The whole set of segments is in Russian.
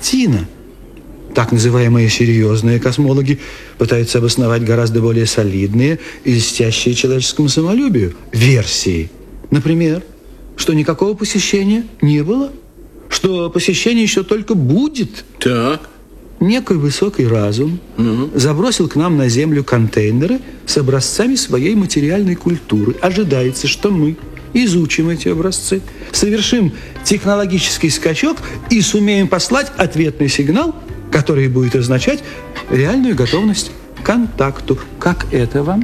картина. Так называемые серьезные космологи пытаются обосновать гораздо более солидные и льстящие человеческому самолюбию версии. Например, что никакого посещения не было, что посещение еще только будет. Так. Некий высокий разум забросил к нам на Землю контейнеры с образцами своей материальной культуры. Ожидается, что мы изучим эти образцы, совершим технологический скачок и сумеем послать ответный сигнал, который будет означать реальную готовность к контакту. Как это вам?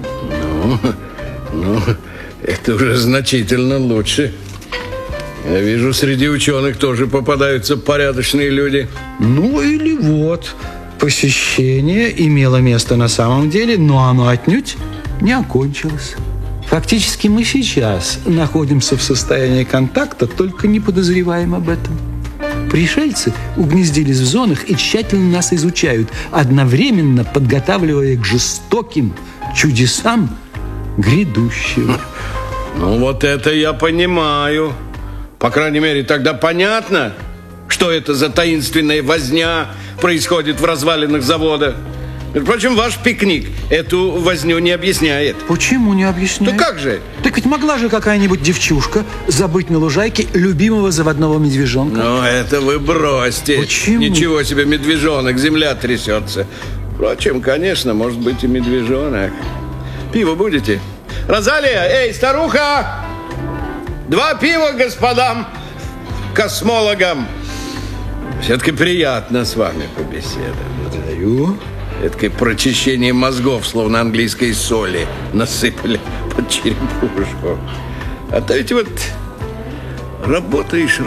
Ну, это уже значительно лучше. Я вижу, среди ученых тоже попадаются порядочные люди. Ну или вот, посещение имело место на самом деле, но оно отнюдь не окончилось. Фактически мы сейчас находимся в состоянии контакта, только не подозреваем об этом. Пришельцы угнездились в зонах и тщательно нас изучают, одновременно подготавливая к жестоким чудесам грядущего. Ну вот это я понимаю. По крайней мере, тогда понятно, что это за таинственная возня происходит в развалинах завода. Между прочим, ваш пикник эту возню не объясняет. Почему не объясняет? Ну как же? Так ведь могла же какая-нибудь девчушка забыть на лужайке любимого заводного медвежонка. Ну это вы бросьте. Почему? Ничего себе, медвежонок, земля трясется. Впрочем, конечно, может быть и медвежонок. Пиво будете? Розалия, эй, старуха! 2 пива господам космологам. Все-таки приятно с вами побеседовать. Благодарю. Эдакое прочищение мозгов, словно английской соли, насыпали под черепушку. А то ведь вот работаешь.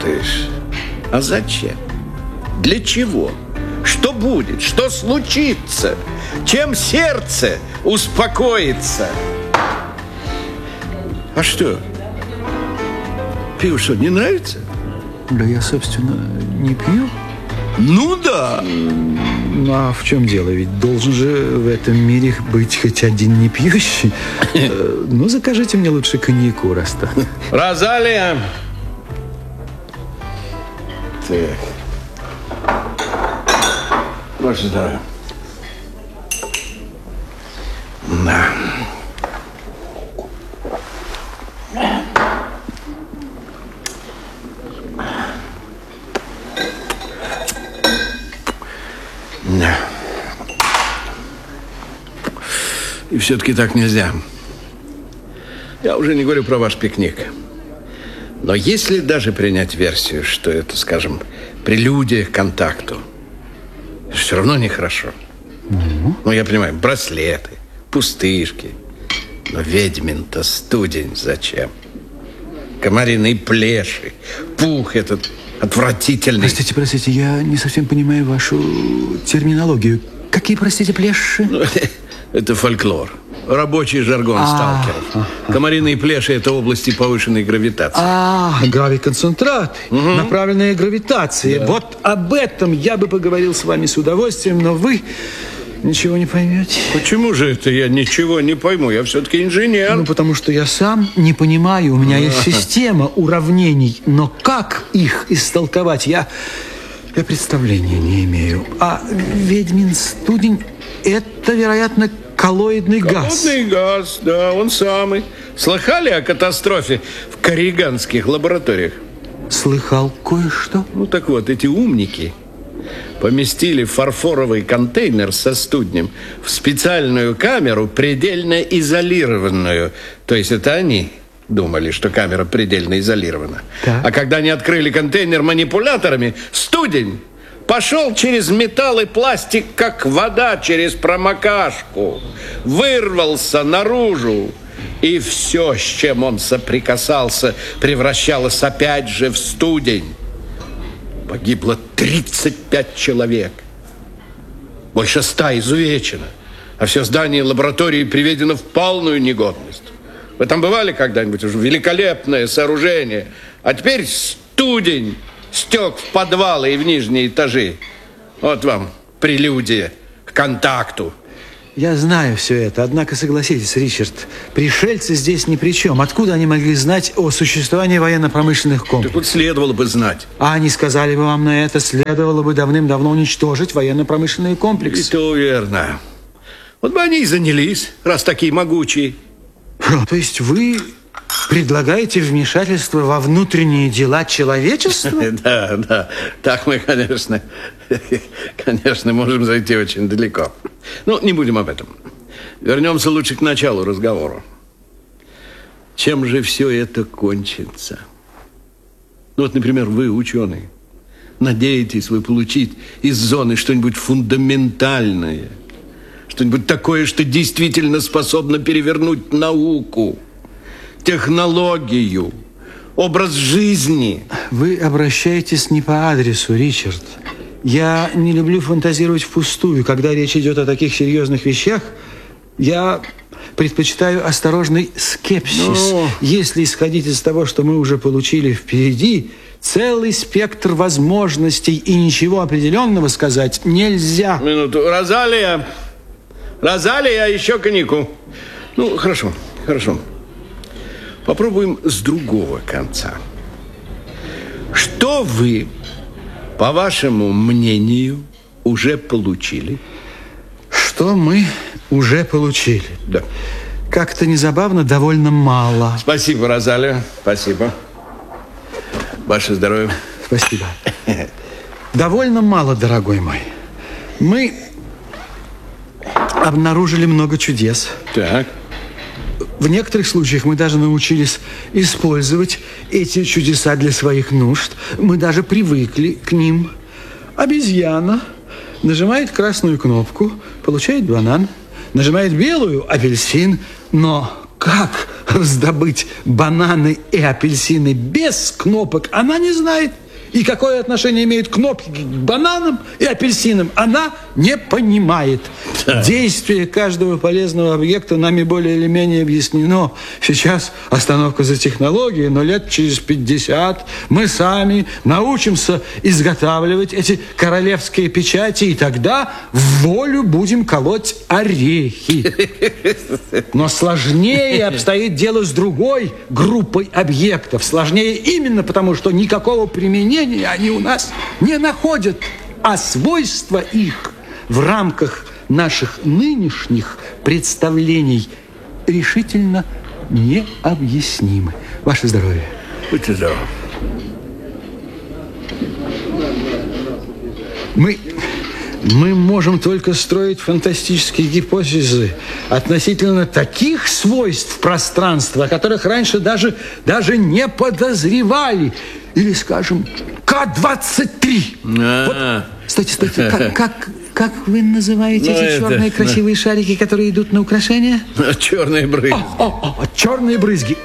А зачем? Для чего? Что будет? Что случится? Чем сердце успокоится? А что? Пиво что, не нравится? Да я, собственно, не пью. Ну да. Ну а в чем дело? Ведь должен же в этом мире быть хоть один не пьющий. Ну, закажите мне лучше коньяку, раз так. Розалия! Так. Ваше здоровье. Да. Да. И все-таки так нельзя. Я уже не говорю про ваш пикник. Но если даже принять версию, что это, скажем, прелюдия к контакту, все равно нехорошо. Ну, я понимаю, браслеты, пустышки. Но ведьмин-то студень зачем? Комариные плеши, пух этот отвратительный. Простите, я не совсем понимаю вашу терминологию. Какие, простите, плеши? Это фольклор. Рабочий жаргон сталкеров. Комариные плеши – это области повышенной гравитации. Гравиконцентрат, направленная гравитация. Да. Вот об этом я бы поговорил с вами с удовольствием, но вы ничего не поймете. Почему же это я ничего не пойму? Я все-таки инженер. Ну, потому что я сам не понимаю. У меня есть система уравнений, но как их истолковать, я представления не имею. А ведьмин студень – это, вероятно, коллоидный газ. Коллоидный газ, да, он самый. Слыхали о катастрофе в корриганских лабораториях? Слыхал кое-что. Ну, так вот, эти умники поместили фарфоровый контейнер со студнем в специальную камеру, предельно изолированную. То есть это они думали, что камера предельно изолирована. Так. А когда они открыли контейнер манипуляторами, студень пошел через металл и пластик, как вода через промокашку. Вырвался наружу. И все, с чем он соприкасался, превращалось опять же в студень. Погибло 35 человек. Больше 100 изувечено. А все здание лаборатории приведено в полную негодность. Вы там бывали когда-нибудь? Уже великолепное сооружение. А теперь студень стек в подвалы и в нижние этажи. Вот вам прелюдия к контакту. Я знаю все это, однако согласитесь, Ричард, пришельцы здесь ни при чем. Откуда они могли знать о существовании военно-промышленных Так комплексов? вот следовало бы знать. А они сказали бы вам на это, следовало бы давным-давно уничтожить военно-промышленные И комплексы. то верно. Вот бы они и занялись, раз такие могучие. То есть вы предлагаете вмешательство во внутренние дела человечества? Да, так мы, конечно, можем зайти очень далеко. Ну, не будем об этом. Вернемся лучше к началу разговора. Чем же все это кончится? Ну, вот, например, вы, ученые, надеетесь вы получить из зоны что-нибудь фундаментальное, что-нибудь такое, что действительно способно перевернуть науку, технологию, образ жизни. Вы обращаетесь не по адресу, Ричард. Я не люблю фантазировать впустую. Когда речь идет о таких серьезных вещах, я предпочитаю осторожный скепсис. Но... Если исходить из того, что мы уже получили впереди, целый спектр возможностей, и ничего определенного сказать нельзя. Минуту. Розалия, еще коньяку. Ну, хорошо. Попробуем с другого конца. Что вы, по вашему мнению, уже получили? Что мы уже получили? Да. Как-то незабавно, довольно мало. Спасибо, Розалия, спасибо. Ваше здоровье. Спасибо. Довольно мало, дорогой мой. Мы обнаружили много чудес. Так. В некоторых случаях мы даже научились использовать эти чудеса для своих нужд. Мы даже привыкли к ним. Обезьяна нажимает красную кнопку, получает банан. Нажимает белую – апельсин. Но как раздобыть бананы и апельсины без кнопок, она не знает. И какое отношение имеют кнопки к бананам и апельсинам, она не понимает. Да. Действие каждого полезного объекта нами более или менее объяснено. Сейчас остановка за технологией, но лет через 50 мы сами научимся изготавливать эти королевские печати, и тогда в волю будем колоть орехи. Но сложнее обстоит дело с другой группой объектов. Сложнее именно потому, что никакого применения они у нас не находят, а свойства их в рамках наших нынешних представлений решительно необъяснимы. Ваше здоровье. Будьте здоровы. Мы можем только строить фантастические гипотезы относительно таких свойств пространства, о которых раньше даже не подозревали. Или, скажем, К-23. Вот, стойте. Как вы называете эти черные красивые шарики, которые идут на украшения? Черные брызги. Черные брызги.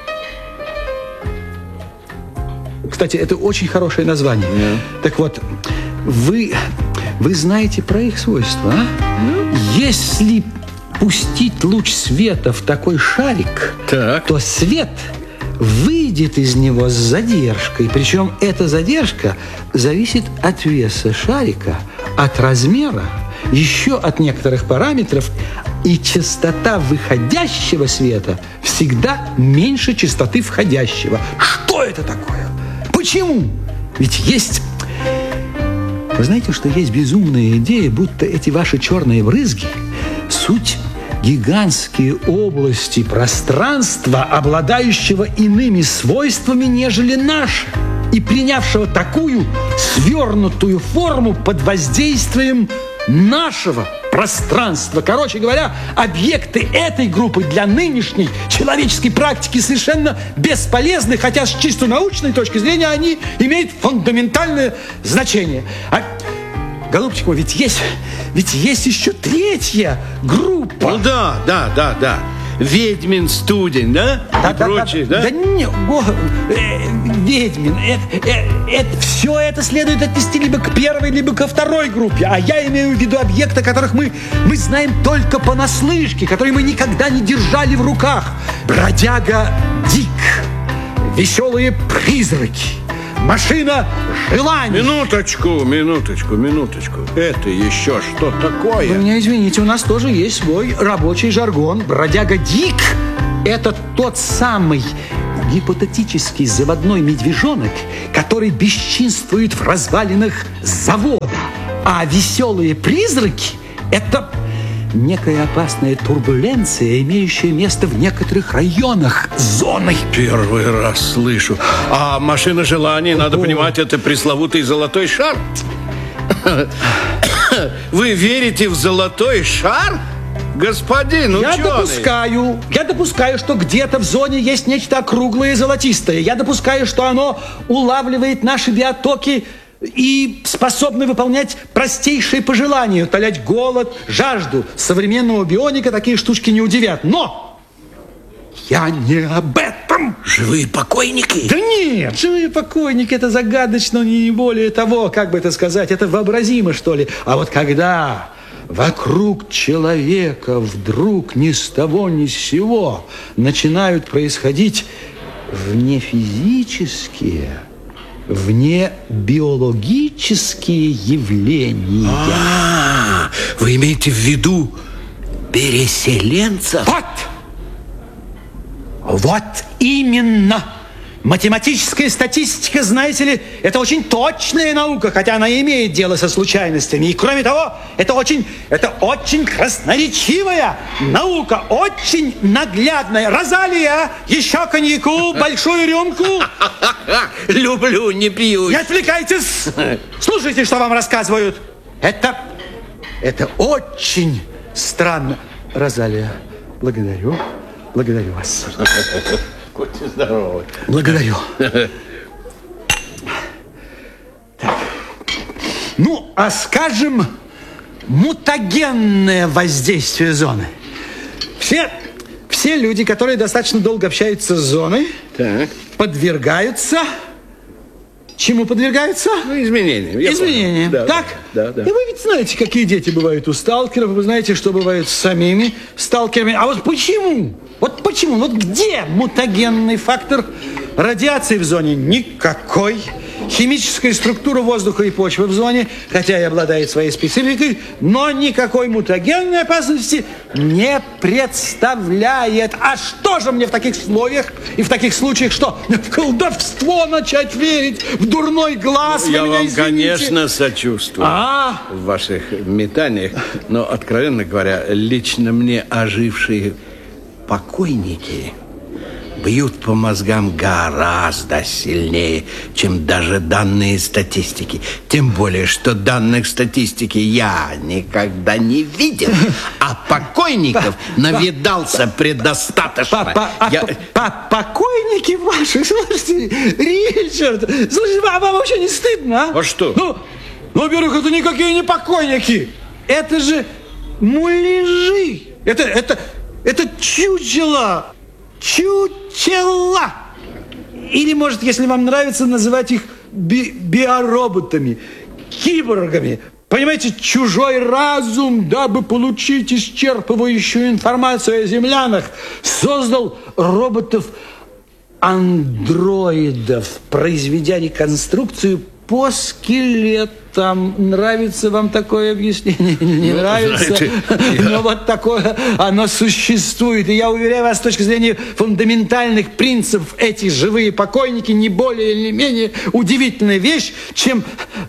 Кстати, это очень хорошее название. Так вот, вы знаете про их свойства, а? Если пустить луч света в такой шарик, то свет выйдет из него с задержкой. Причем эта задержка зависит от веса шарика, от размера, еще от некоторых параметров. И частота выходящего света всегда меньше частоты входящего. Что это такое? Почему? Ведь есть... Вы знаете, что есть безумная идея, будто эти ваши черные брызги – суть гигантские области пространства, обладающего иными свойствами, нежели наше, и принявшего такую свернутую форму под воздействием нашего пространства. Короче говоря, объекты этой группы для нынешней человеческой практики совершенно бесполезны, хотя с чисто научной точки зрения они имеют фундаментальное значение. Голубчик мой, ведь есть еще третья группа. Ну да. Ведьмин студень, да? И прочее, да? Да не, Ведьмин, все это следует отнести либо к первой, либо ко второй группе. А я имею в виду объекты, которых мы знаем только понаслышке, которые мы никогда не держали в руках. Бродяга Дик, веселые призраки, машина желаний. Минуточку. Это еще что такое? Вы меня извините, у нас тоже есть свой рабочий жаргон. Бродяга Дик – это тот самый гипотетический заводной медвежонок, который бесчинствует в развалинах завода. А веселые призраки – это некая опасная турбуленция, имеющая место в некоторых районах зоны. Первый раз слышу. А машина желаний, надо понимать, это пресловутый золотой шар? Вы верите в золотой шар? Господин ученый. Я допускаю, что где-то в зоне есть нечто округлое и золотистое. Я допускаю, что оно улавливает наши биотоки и способны выполнять простейшие пожелания, утолять голод, жажду. Современного бионика такие штучки не удивят. Но я не об этом. Живые покойники? Да нет, живые покойники – это загадочно, не более того, как бы это сказать, это вообразимо, что ли. А вот когда вокруг человека вдруг ни с того ни с сего начинают происходить внефизические, внебиологические явления. Вы имеете в виду переселенцев? Вот именно. Математическая статистика, знаете ли, это очень точная наука, хотя она и имеет дело со случайностями. И кроме того, это очень красноречивая наука, очень наглядная. Розалия, еще коньяку, большую рюмку. Люблю, не пью. Не отвлекайтесь. Слушайте, что вам рассказывают. Это очень странно. Розалия, благодарю вас. Будьте здоровы. Благодарю. Так. Ну, а скажем, мутагенное воздействие зоны. Все люди, которые достаточно долго общаются с зоной, подвергаются... Чему подвергаются? Изменениям. Изменениям. Да, так? Да. И вы ведь знаете, какие дети бывают у сталкеров, вы знаете, что бывает с самими сталкерами. А вот почему? Вот где мутагенный фактор? Радиации в зоне никакой. Химическая структура воздуха и почвы в зоне, хотя и обладает своей спецификой, но никакой мутагенной опасности не представляет. А что же мне в таких условиях и в таких случаях что? В колдовство начать верить, в дурной глаз? Я вам, конечно, сочувствую в ваших метаниях, но, откровенно говоря, лично мне ожившие покойники бьют по мозгам гораздо сильнее, чем даже данные статистики. Тем более, что данных статистики я никогда не видел, а покойников навидался предостаточно. Покойники ваши? Слушайте, Ричард, слушайте, а вам вообще не стыдно, а? А что? Ну, во-первых, это никакие не покойники. Это же муляжи. Это чучело. Чучела! Или, может, если вам нравится, называть их биороботами, киборгами. Понимаете, чужой разум, дабы получить исчерпывающую информацию о землянах, создал роботов-андроидов, произведя реконструкцию по скелетам. Нравится вам такое объяснение? Не нравится? Знаете, но вот такое оно существует. И я уверяю вас, с точки зрения фундаментальных принципов, эти живые покойники не более или менее удивительная вещь, чем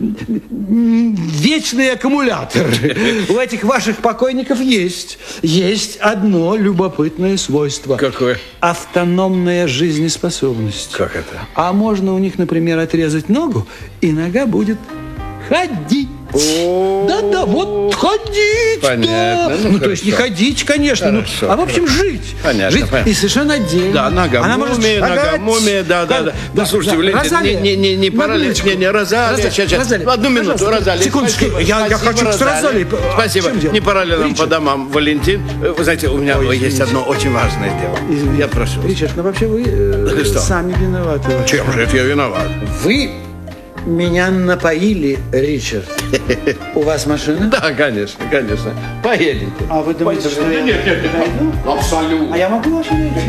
вечный аккумулятор. У этих ваших покойников есть одно любопытное свойство. Какое? Автономная жизнеспособность. Как это? А можно у них, например, отрезать ногу, и нога будет ходить. Да, вот ходить. Понятно. Да. То есть не ходить, конечно, а в общем жить. Понятно. Жить и совершенно отдельно. Да, нога, она мумия, да. Ну, слушайте, не пора ли? Не, Розалия. Сейчас. Одну минуту, Розалия. Секундочку, я хочу с Розалией. Спасибо. Не пора ли нам по домам, Валентин? Вы знаете, у меня есть одно очень важное дело. Я прошу. Ричард, ну вообще вы сами виноваты. Чем же это я виноват? Вы меня напоили, Ричард. У вас машина? Да, конечно. Поедете. А вы думаете, что я... Нет. Абсолютно. А я могу вашу